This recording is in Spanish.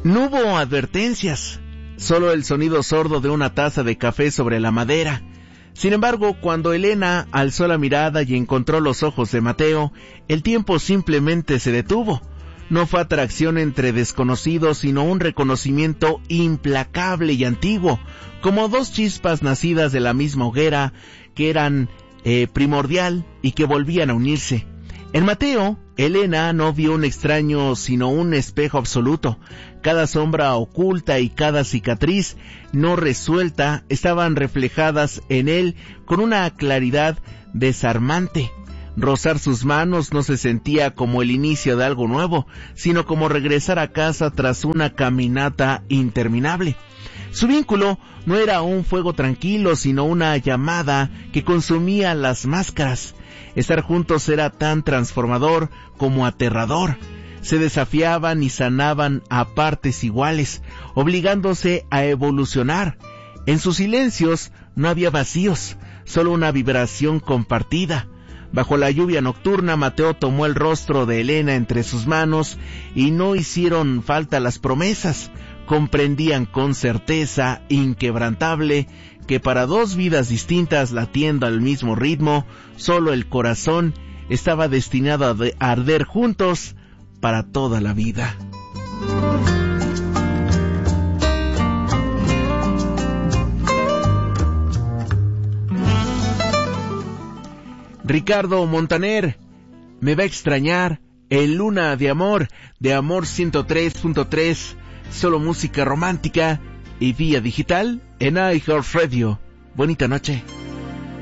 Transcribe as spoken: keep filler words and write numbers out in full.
No hubo advertencias, solo el sonido sordo de una taza de café sobre la madera. Sin embargo, cuando Elena alzó la mirada y encontró los ojos de Mateo, el tiempo simplemente se detuvo. No fue atracción entre desconocidos, sino un reconocimiento implacable y antiguo, como dos chispas nacidas de la misma hoguera, que eran eh, primordial y que volvían a unirse. En Mateo, Elena no vio un extraño, sino un espejo absoluto. Cada sombra oculta y cada cicatriz no resuelta estaban reflejadas en él con una claridad desarmante. Rozar sus manos no se sentía como el inicio de algo nuevo, sino como regresar a casa tras una caminata interminable. Su vínculo no era un fuego tranquilo, sino una llamada que consumía las máscaras. Estar juntos era tan transformador como aterrador. Se desafiaban y sanaban a partes iguales, obligándose a evolucionar. En sus silencios no había vacíos, solo una vibración compartida. Bajo la lluvia nocturna, Mateo tomó el rostro de Elena entre sus manos y no hicieron falta las promesas. Comprendían con certeza inquebrantable que para dos vidas distintas latiendo al mismo ritmo, solo el corazón estaba destinado a, de- a arder juntos para toda la vida. Ricardo Montaner, Me va a extrañar, el Luna de Amor, de Amor ciento tres punto tres, solo música romántica y vía digital en iHeartRadio. Bonita noche.